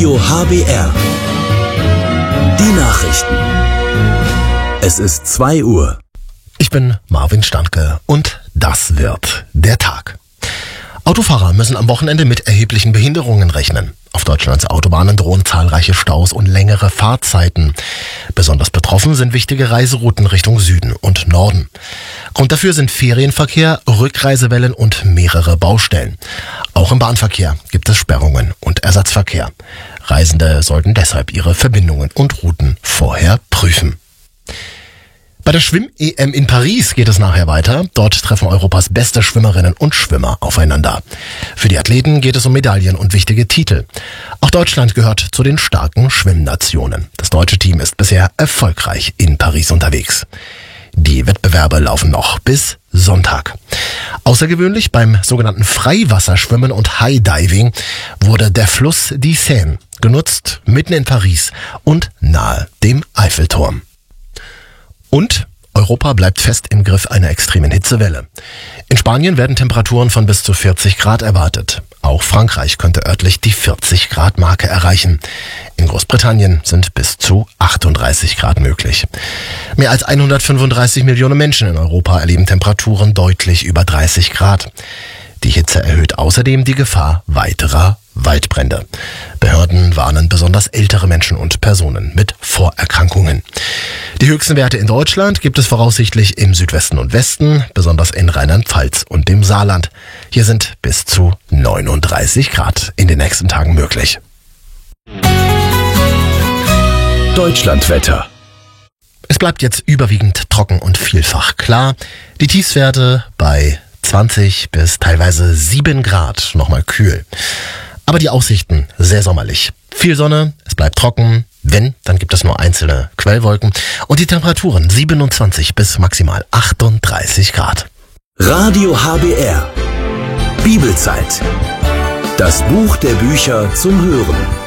Radio HBR. Die Nachrichten. Es ist 2 Uhr. Ich bin Marvin Standke und das wird der Tag. Autofahrer müssen am Wochenende mit erheblichen Behinderungen rechnen. Auf Deutschlands Autobahnen drohen zahlreiche Staus und längere Fahrzeiten. Besonders betroffen sind wichtige Reiserouten Richtung Süden und Norden. Grund dafür sind Ferienverkehr, Rückreisewellen und mehrere Baustellen. Auch im Bahnverkehr gibt es Sperrungen und Ersatzverkehr. Reisende sollten deshalb ihre Verbindungen und Routen vorher prüfen. Bei der Schwimm-EM in Paris geht es nachher weiter. Dort treffen Europas beste Schwimmerinnen und Schwimmer aufeinander. Für die Athleten geht es um Medaillen und wichtige Titel. Auch Deutschland gehört zu den starken Schwimmnationen. Das deutsche Team ist bisher erfolgreich in Paris unterwegs. Die Wettbewerbe laufen noch bis Sonntag. Außergewöhnlich beim sogenannten Freiwasserschwimmen und High-Diving wurde der Fluss die Seine genutzt, mitten in Paris und nahe dem Eiffelturm. Und Europa bleibt fest im Griff einer extremen Hitzewelle. In Spanien werden Temperaturen von bis zu 40 Grad erwartet. Auch Frankreich könnte örtlich die 40-Grad-Marke erreichen. In Großbritannien sind bis zu 38 Grad möglich. Mehr als 135 Millionen Menschen in Europa erleben Temperaturen deutlich über 30 Grad. Die Hitze erhöht außerdem die Gefahr weiterer Waldbrände. Behörden warnen besonders ältere Menschen und Personen mit Vorerkrankungen. Die höchsten Werte in Deutschland gibt es voraussichtlich im Südwesten und Westen, besonders in Rheinland-Pfalz und dem Saarland. Hier sind bis zu 39 Grad in den nächsten Tagen möglich. Deutschlandwetter. Es bleibt jetzt überwiegend trocken und vielfach klar. Die Tiefstwerte bei 20 bis teilweise 7 Grad, nochmal kühl. Aber die Aussichten sehr sommerlich. Viel Sonne, es bleibt trocken. Wenn, dann gibt es nur einzelne Quellwolken. Und die Temperaturen 27 bis maximal 38 Grad. Radio HBR. Bibelzeit. Das Buch der Bücher zum Hören.